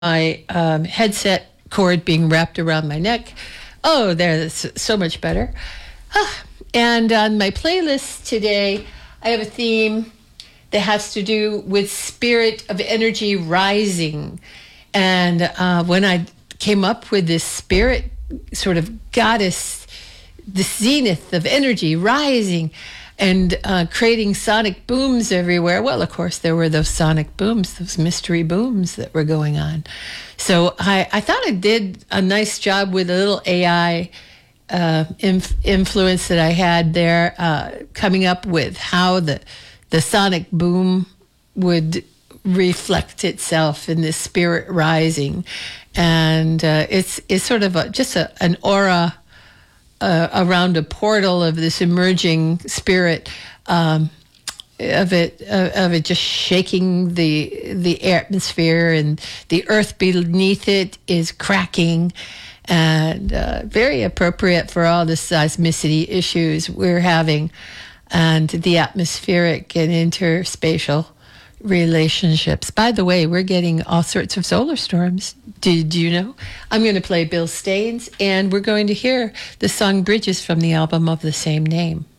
my headset cord being wrapped around my neck. Oh, there's so much better. And on my playlist today, I have a theme that has to do with spirit of energy rising. And when I came up with this spirit sort of goddess, the zenith of energy rising and creating sonic booms everywhere. Well, of course, there were those sonic booms, those mystery booms that were going on. So I thought I did a nice job with a little AI influence that I had there, coming up with how the sonic boom would reflect itself in this spirit rising. And it's sort of an aura around a portal of this emerging spirit, of it just shaking the atmosphere, and the earth beneath it is cracking, and very appropriate for all the seismicity issues we're having, and the atmospheric and interspatial relationships. By the way, we're getting all sorts of solar storms. Did you know? I'm going to play Bill Staines, and we're going to hear the song Bridges from the album of the same name.